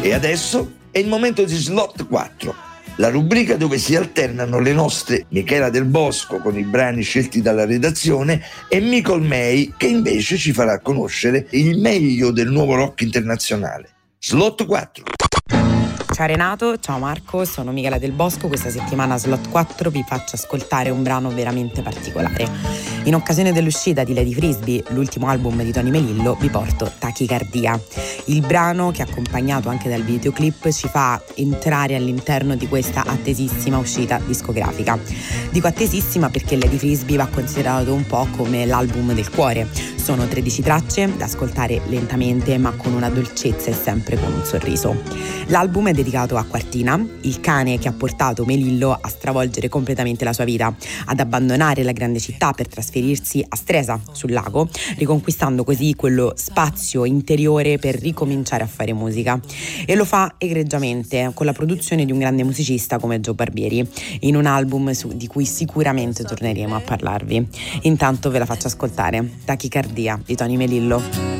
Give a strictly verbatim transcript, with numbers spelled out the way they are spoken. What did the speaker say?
E adesso è il momento di Slot quattro, la rubrica dove si alternano le nostre Michela Del Bosco con i brani scelti dalla redazione e Micol May, che invece ci farà conoscere il meglio del nuovo rock internazionale. Slot quattro. Ciao Renato, ciao Marco, sono Michela Del Bosco. Questa settimana a Slot quattro vi faccio ascoltare un brano veramente particolare. In occasione dell'uscita di Lady Frisbee, l'ultimo album di Tony Melillo, vi porto Tachicardia. Il brano, che è accompagnato anche dal videoclip, ci fa entrare all'interno di questa attesissima uscita discografica. Dico attesissima perché Lady Frisbee va considerato un po' come l'album del cuore. Sono tredici tracce da ascoltare lentamente ma con una dolcezza e sempre con un sorriso. L'album è dedicato a Quartina, il cane che ha portato Melillo a stravolgere completamente la sua vita, ad abbandonare la grande città per trasferirsi a Stresa, sul lago, riconquistando così quello spazio interiore per ricominciare a fare musica. E lo fa egregiamente, con la produzione di un grande musicista come Joe Barbieri, in un album su, di cui sicuramente torneremo a parlarvi. Intanto ve la faccio ascoltare, Tachicardia di Tony Melillo.